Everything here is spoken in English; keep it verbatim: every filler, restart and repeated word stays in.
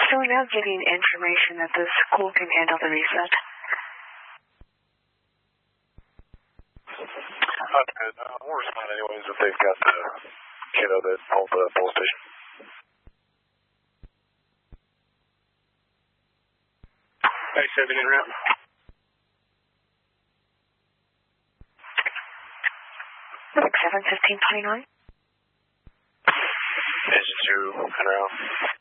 So we're now getting information that the school can handle the reset. That's good. Uh, we'll respond anyways if they've got the kiddo that called the police station. Hey, seven in route. six seven fifteen twenty-nine. Engine two, en route.